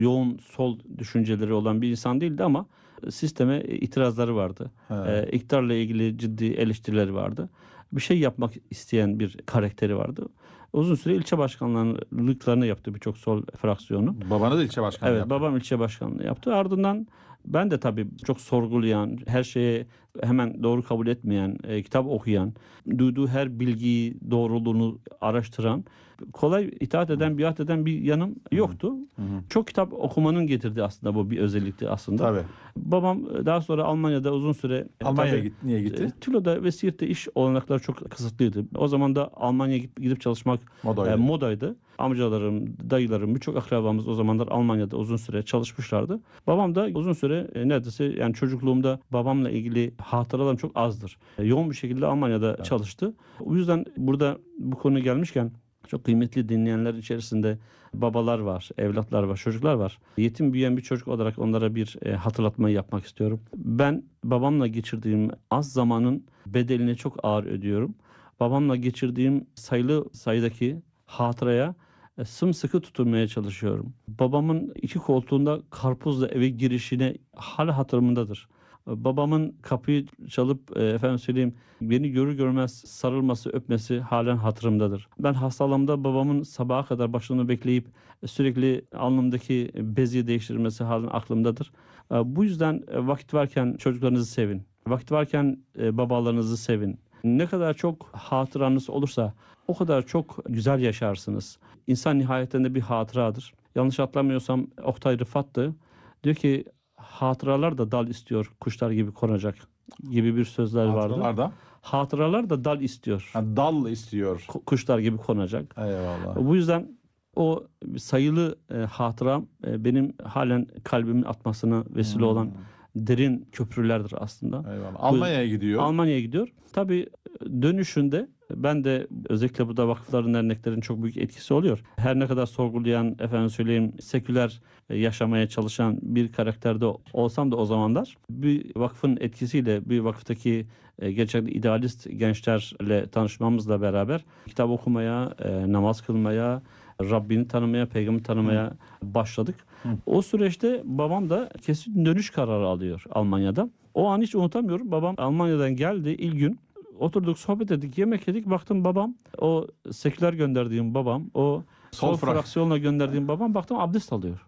yoğun sol düşünceleri olan bir insan değildi ama sisteme itirazları vardı. İktidarla ilgili ciddi eleştirileri vardı. Bir şey yapmak isteyen bir karakteri vardı. Uzun süre ilçe başkanlıklarını yaptı birçok sol fraksiyonu. Babanız da ilçe başkanlığı Evet, yaptı. babam ilçe başkanlığı yaptı. Ardından ben de tabii çok sorgulayan, her şeyi hemen doğru kabul etmeyen, kitap okuyan, duyduğu her bilgiyi doğruluğunu araştıran, kolay itaat eden, biat eden bir yanım yoktu. Çok kitap okumanın getirdiği aslında bu bir özellikti aslında. Tabii. Babam daha sonra Almanya'da uzun süre Almanya'ya tabii, niye gitti? Tilo'da ve Siirt'te iş olanakları çok kısıtlıydı. O zaman da Almanya'ya gidip çalışmak Modaydı. modaydı. Amcalarım, dayılarım, birçok akrabamız o zamanlar Almanya'da uzun süre çalışmışlardı. Babam da uzun süre neredeyse yani çocukluğumda babamla ilgili hatıralarım çok azdır. Yoğun bir şekilde Almanya'da çalıştı. O yüzden burada bu konu gelmişken çok kıymetli dinleyenler içerisinde babalar var, evlatlar var, çocuklar var. Yetim büyüyen bir çocuk olarak onlara bir hatırlatma yapmak istiyorum. Ben babamla geçirdiğim az zamanın bedelini çok ağır ödüyorum. Babamla geçirdiğim sayılı sayıdaki hatıraya sımsıkı tutunmaya çalışıyorum. Babamın iki koltuğunda karpuzla eve girişine hala hatırımdadır. Babamın kapıyı çalıp efendim söyleyeyim beni görür görmez sarılması, öpmesi halen hatırımdadır. Ben hastalığımda babamın sabaha kadar başını bekleyip sürekli alnımdaki bezi değiştirmesi halen aklımdadır. Bu yüzden vakit varken çocuklarınızı sevin. Vakit varken babalarınızı sevin. Ne kadar çok hatıranız olursa o kadar çok güzel yaşarsınız. İnsan nihayetinde bir hatıradır. Yanlış hatırlamıyorsam Oktay Rıfat'tı. Diyor ki hatıralar da dal istiyor, kuşlar gibi konacak gibi bir sözler vardı. Hatıralarda. Hatıralar da dal istiyor, Ha, dal istiyor. kuşlar gibi konacak. Eyvallah. Bu yüzden o sayılı hatıram benim halen kalbimin atmasına vesile olan derin köprülerdir aslında. Eyvallah. Almanya'ya gidiyor. Almanya'ya gidiyor. Tabii dönüşünde ben de özellikle burada vakıfların, derneklerin çok büyük etkisi oluyor. Her ne kadar sorgulayan, efendim söyleyeyim, seküler yaşamaya çalışan bir karakterde olsam da o zamanlar bir vakfın etkisiyle bir vakıftaki gerçekten idealist gençlerle tanışmamızla beraber kitap okumaya, namaz kılmaya, Rabbini tanımaya, peygamberi tanımaya başladık. O süreçte babam da kesin dönüş kararı alıyor Almanya'da. O an hiç unutamıyorum. Babam Almanya'dan geldi ilk gün. Oturduk, sohbet ettik, yemek yedik. Baktım babam, o seküler gönderdiğim babam, o sol fraksiyonla gönderdiğim babam baktım abdest alıyor.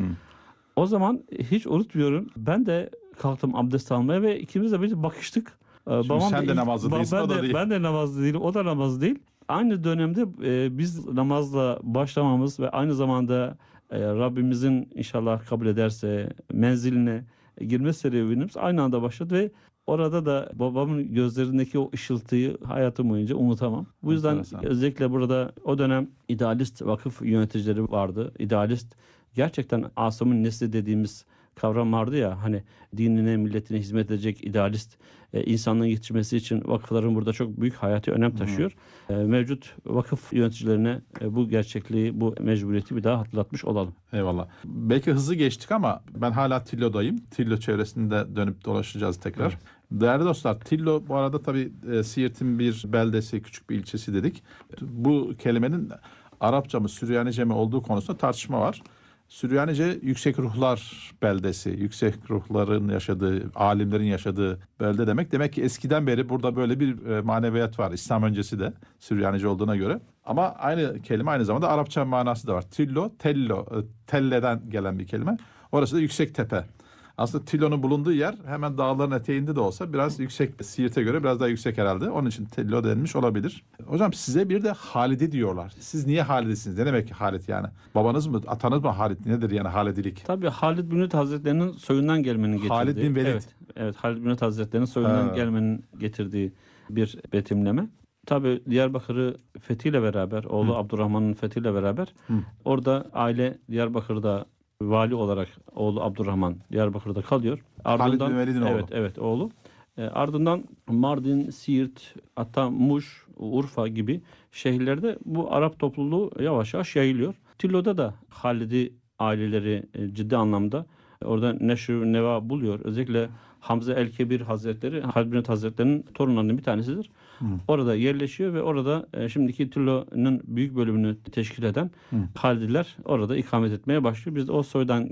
O zaman hiç unutmuyorum. Ben de kalktım abdest almaya ve ikimiz de bir bakıştık. Şimdi sen de namazlı değilsin, o da değil. Ben de namazlı değilim, o da namazlı değil. Aynı dönemde biz namazla başlamamız ve aynı zamanda Rabbimizin inşallah kabul ederse menziline girme serüvenimiz aynı anda başladı ve orada da babamın gözlerindeki o ışıltıyı hayatım boyunca unutamam. Bu yüzden özellikle burada o dönem idealist vakıf yöneticileri vardı. İdealist, gerçekten Asım'ın nesli dediğimiz kavram vardı ya, hani dinine, milletine hizmet edecek idealist insanlığın yetişmesi için vakıfların burada çok büyük hayati önem taşıyor. Mevcut vakıf yöneticilerine bu gerçekliği, bu mecburiyeti bir daha hatırlatmış olalım. Eyvallah. Belki hızlı geçtik ama ben hala Tillo'dayım. Tillo çevresinde dönüp dolaşacağız tekrar. Evet. Değerli dostlar, Tillo bu arada tabii Siirt'in bir beldesi, küçük bir ilçesi dedik. Bu kelimenin Arapça mı, Süryanice mi olduğu konusunda tartışma var. Süryanice yüksek ruhlar beldesi, yüksek ruhların yaşadığı, alimlerin yaşadığı belde demek. Demek ki eskiden beri burada böyle bir maneviyat var. İslam öncesi de Süryanice olduğuna göre. Ama aynı kelime aynı zamanda Arapça manası da var. Tillo, tello, telleden gelen bir kelime. Orası da yüksek tepe. Aslında Tillo'nun bulunduğu yer hemen dağların eteğinde de olsa biraz yüksek, Siirt'e göre biraz daha yüksek herhalde. Onun için Tillo denilmiş olabilir. Hocam size bir de Halidi diyorlar. Siz niye Halidisiniz? Ne demek ki Halid yani? Babanız mı, atanız mı Halid? Nedir yani Halidilik? Tabii Halid bin Velid Hazretleri'nin soyundan gelmenin getirdiği. Halid bin Velid. Evet, Halid bin Velid Hazretleri'nin soyundan gelmenin getirdiği bir betimleme. Tabii Diyarbakır'ı fethiyle beraber, oğlu Abdurrahman'ın fethiyle beraber orada aile Diyarbakır'da vali olarak oğlu Abdurrahman Diyarbakır'da kalıyor. Ardından, Halid bin Velid'in oğlu. Evet oğlu. Ardından Mardin, Siirt, hatta Muş, Urfa gibi şehirlerde bu Arap topluluğu yavaş yavaş yayılıyor. Tillo'da da Halidi aileleri ciddi anlamda orada neşr neva buluyor. Özellikle Hamza el-Kebir Hazretleri, Halid bin Velid Hazretleri'nin torunlarının bir tanesidir. Orada yerleşiyor ve orada şimdiki Tillo'nun büyük bölümünü teşkil eden Halidiler orada ikamet etmeye başlıyor. Biz de o soydan